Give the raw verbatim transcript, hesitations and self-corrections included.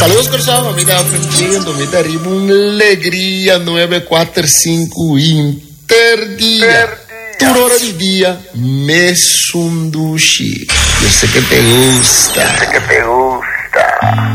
Saludos Corsão, mamita frente, mamita arriba, una alegría nueve cuatro cinco Interdía. Tu hora de día, me sundushi. Yo sé que te gusta. Yo sé que te gusta.